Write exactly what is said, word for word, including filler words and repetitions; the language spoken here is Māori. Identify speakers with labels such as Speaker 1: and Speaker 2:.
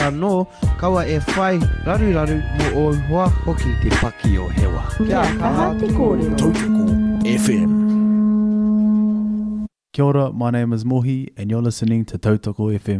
Speaker 1: no kaua e whai raru raru mo o hoa hoki te paki o hewa.
Speaker 2: Kia taha te kōrero.
Speaker 3: Tautoko F M.
Speaker 4: Kia ora, my name is Mohi and you're listening to Tautoko F M.